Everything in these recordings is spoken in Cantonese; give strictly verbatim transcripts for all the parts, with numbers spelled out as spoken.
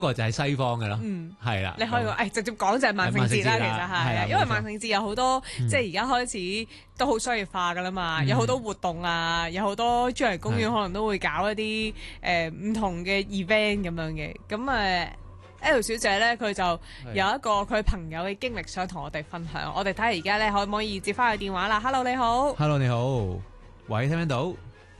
個就係西方嘅咯， 嗯， 係啦。 你可以誒直接講就係萬聖節啦，其實係，因為萬聖節有好多即係而家開始都好商業化噶啦嘛，有好多活動啊，有好多主題公園可能都會搞一啲誒唔同嘅 event 咁樣嘅，咁誒 L 小姐咧佢就有一個佢朋友嘅經歷想同我哋分享，我哋睇下而家咧可唔可以接翻佢電話啦 ？Hello 你好 ，Hello 你好，喂，聽唔聽到？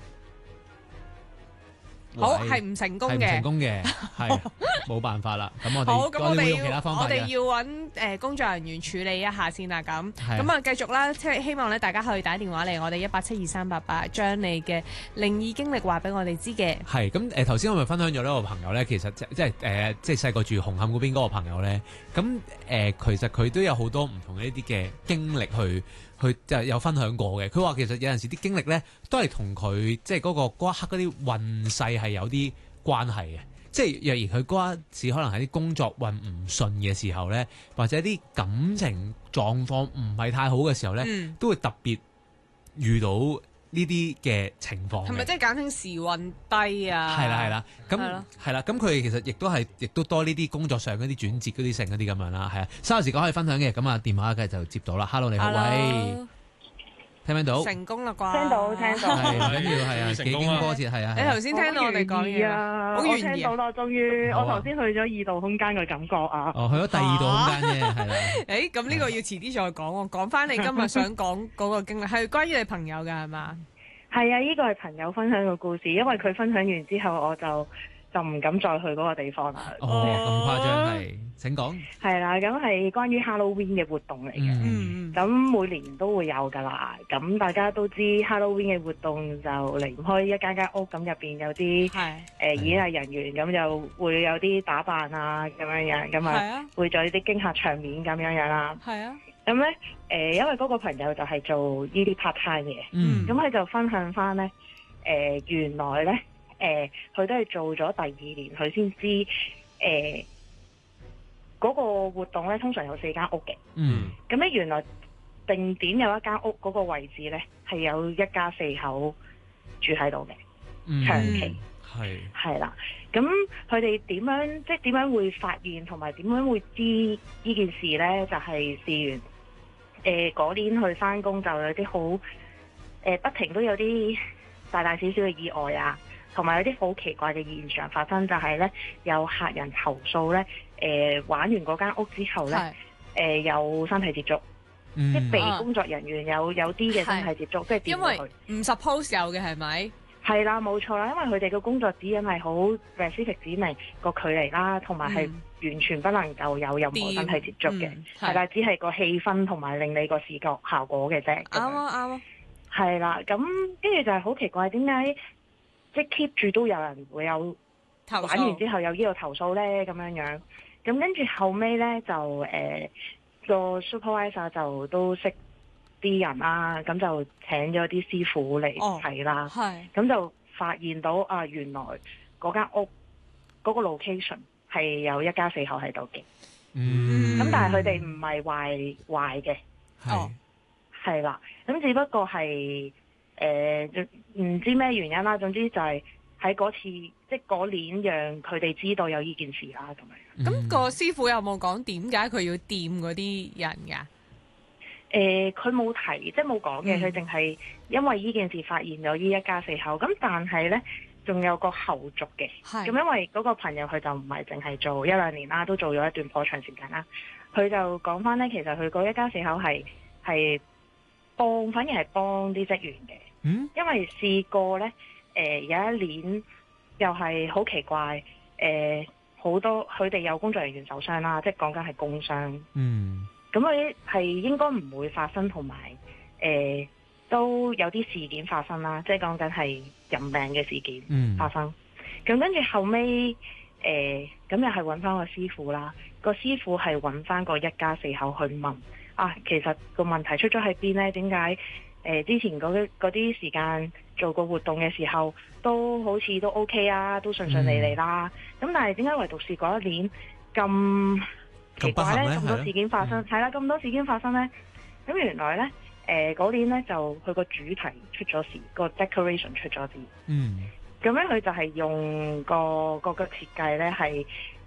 好，係唔成功嘅， 係唔成功嘅，係冇辦法啦。咁我哋好，咁我哋用其他方法我哋要揾誒工作人員處理一下先啦。咁係咁啊，繼續啦，即係希望咧，大家可以打電話嚟我哋一八七二三八八，將你嘅靈異經歷話俾我哋知嘅。 係咁誒，頭先我咪分享咗呢個朋友咧，其實即即係誒，即係細個住紅磡嗰邊嗰個朋友咧。咁誒、呃，其實佢都有好多唔同呢啲嘅經歷去。佢就有分享過嘅，佢話其實有陣時啲經歷咧，都係同佢即係嗰個嗰一刻嗰啲運勢係有啲關係嘅。即係若然佢嗰一次可能喺啲工作運唔順嘅時候咧，或者啲感情狀況唔係太好嘅時候咧，嗯、都會特別遇到呢啲嘅情況。 係咪即係簡稱時運低啊？ 係啦係啦，咁係啦，咁佢其實亦都係亦都多呢啲工作上嗰啲轉折嗰啲性嗰啲咁樣啦，係啊，稍後時間可以分享嘅，咁啊電話嘅就接到啦。Hello 你好，喂，聽唔聽到？ 成功啦啩？ 聽到聽到， 係唔緊要，係啊，幾經波折係啊。 你頭先聽到我哋講嘢啊，我聽到啦，終於我頭先去咗異度空間嘅感覺啊！ 哦，去咗第二度空間啫，係啦。 誒，咁呢個要遲啲再講喎，講翻你今日想講嗰個經歷，係關於你朋友㗎係嘛？ 係啊，呢個係朋友分享嘅故事，因為佢分享完之後，我就就唔敢再去嗰個地方啦。 哦，咁誇張係，請講。 係啦，咁係關於 Halloween 嘅活動嚟嘅。 嗯， 咁每年都會有㗎啦。咁大家都知 Halloween 嘅活動就離唔開一間間屋，咁入邊有啲誒演藝人員，咁就會有啲打扮啊咁樣樣，咁啊會做啲驚嚇場面咁樣樣啦。 係啊。 咁咧，誒、呃，因為嗰個朋友就係做呢啲 part time 嘅， 嗯， 咁佢就分享翻咧，誒、呃，原來咧，誒、呃，佢都係做咗第二年，佢先知，誒、呃，嗰、那個活動咧通常有四間屋嘅， 嗯， 咁咧原來定點有一間屋嗰個位置咧係有一家四口住喺度嘅， 嗯、 長期係係啦，咁佢哋點樣即係點樣會發現同埋點樣會知呢件事咧？就係、是、試完。誒嗰、呃、年去返工就有啲好誒，不停都有啲大大小小嘅意外啊，同埋有啲好奇怪嘅現象發生，就係、是、咧有客人投訴咧，誒、呃、玩完嗰間屋之後咧，誒是、呃、有身體接觸，嗯、即係被工作人員有有啲嘅身體接觸，是即係掂落去。 因為唔 suppose 有嘅係咪？係啦，冇錯啦，因為佢哋嘅工作指引係好 specific 指明個距離啦，同埋係完全不能夠有任何身體接觸嘅，係啦、嗯，只係個氣氛同埋令你個視覺效果嘅啫。 啱啊，啱啊。 係啦，咁跟住就係好奇怪，點解即係 keep 住都有人會有玩完之後有呢個投訴咧？咁樣樣，咁跟住後尾咧就誒、呃個 supervisor 就都識啲人啦，咁就請咗啲師傅嚟睇啦，咁、哦、就發現到啊，原來嗰間屋嗰、嗰個 location 係有一家四口喺度嘅，咁、嗯、但係佢哋唔係壞壞嘅，哦，係啦，咁只不過係誒唔知咩原因啦，總之就係喺嗰次即係嗰年讓佢哋知道有呢件事啦，咁樣。 咁、嗯、個師傅有冇講點解佢要掂嗰啲人㗎？ 誒佢冇提，即係冇講嘅，佢淨係因為呢件事發現咗呢一家四口。咁但係呢，仲有個後續嘅。咁是因為嗰個朋友佢就唔係淨係做一兩年啦，都做咗一段頗長時間啦。佢就講翻呢，其實佢嗰一家四口係係幫，反而係幫啲職員嘅。嗯，因為試過呢，誒、呃、有一年又係好奇怪，誒、呃、好多佢哋有工作人員受傷啦，即係講緊係工傷。嗯。咁佢係應該唔會發生，同埋誒都有啲事件發生啦，即係講緊係人命嘅事件發生。咁、嗯、跟住後尾，誒咁又係揾翻個師傅啦，個師傅係揾翻個一家四口去問啊，其實個問題出咗喺邊呢？點解誒之前嗰嗰啲時間做個活動嘅時候都好似都 OK 啊，都順順利利啦。咁、嗯、但係點解唯獨是嗰一年咁奇怪咧？咁多事件發生，係啦，咁多事件發生咧，咁原來咧，誒、呃、嗰年咧就佢個主題出咗事，個 decoration 出咗事。嗯。咁咧佢就係用個個個設計咧係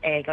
誒